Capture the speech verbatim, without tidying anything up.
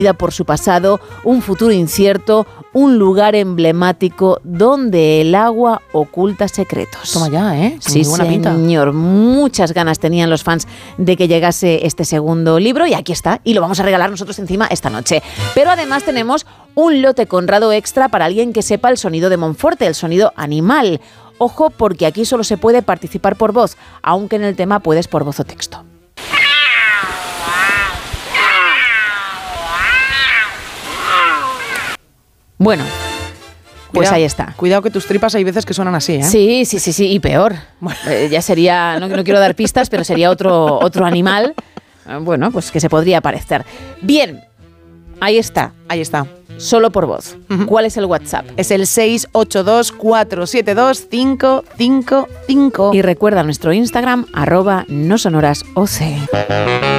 por su pasado, un futuro incierto, un lugar emblemático donde el agua oculta secretos. Toma ya, ¿eh? Sí, Muy buena pinta. señor. Muchas ganas tenían los fans de que llegase este segundo libro y aquí está. Y lo vamos a regalar nosotros encima esta noche. Pero además tenemos un lote Conrado extra para alguien que sepa el sonido de Monforte, el sonido animal. Ojo, porque aquí solo se puede participar por voz, aunque en el tema puedes por voz o texto. Bueno, pues Cuidado, ahí está. Cuidado que tus tripas hay veces que suenan así, ¿eh? Sí, sí, sí, sí, y peor. Bueno. Eh, ya sería, no, no quiero dar pistas, pero sería otro, otro animal, eh, bueno, pues que se podría parecer. Bien, ahí está, Ahí está. solo por voz. Ujú. ¿Cuál es el WhatsApp? Es el seis ocho dos, cuatro siete dos, cinco cinco cinco. Y recuerda nuestro Instagram, arroba no sonoras oc.